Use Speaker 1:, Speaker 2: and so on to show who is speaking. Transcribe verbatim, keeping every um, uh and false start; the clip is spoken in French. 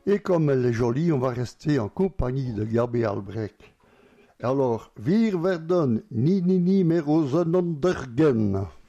Speaker 1: Et comme elle est jolie, on va rester en compagnie de Gabi Albrecht. Alors, Wir werden nie, nie, nie mehr Rosenuntergehen.